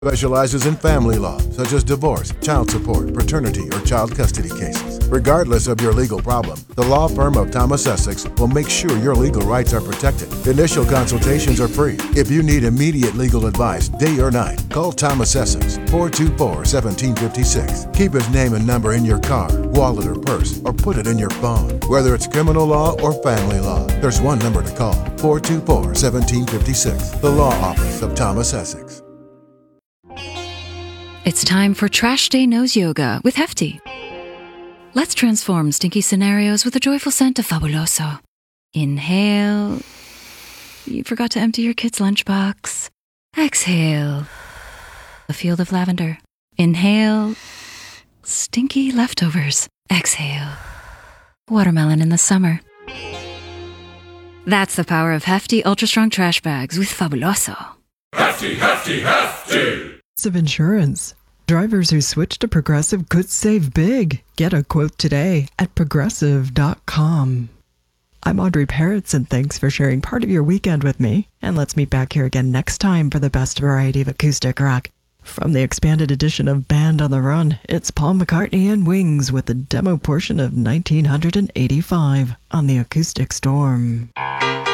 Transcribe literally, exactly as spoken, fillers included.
Specializes in family law, such as divorce, child support, paternity, or child custody cases. Regardless of your legal problem, the law firm of Thomas Essex will make sure your legal rights are protected. Initial consultations are free. If you need immediate legal advice, day or night, call Thomas Essex, four two four, one seven five six. Keep his name and number in your car, wallet, or purse, or put it in your phone. Whether it's criminal law or family law, there's one number to call, four two four, one seven five six. The Law Office of Thomas Essex. It's time for Trash Day Nose Yoga with Hefty. Let's transform stinky scenarios with a joyful scent of Fabuloso. Inhale. You forgot to empty your kid's lunchbox. Exhale. A field of lavender. Inhale. Stinky leftovers. Exhale. Watermelon in the summer. That's the power of Hefty Ultra Strong Trash Bags with Fabuloso. Hefty, hefty, hefty! Of insurance. Drivers who switch to Progressive could save big. Get a quote today at progressive dot com. I'm Audrey Parrots, and thanks for sharing part of your weekend with me. And let's meet back here again next time for the best variety of acoustic rock. From the expanded edition of Band on the Run, it's Paul McCartney and Wings with the demo portion of nineteen eighty-five on the Acoustic Storm.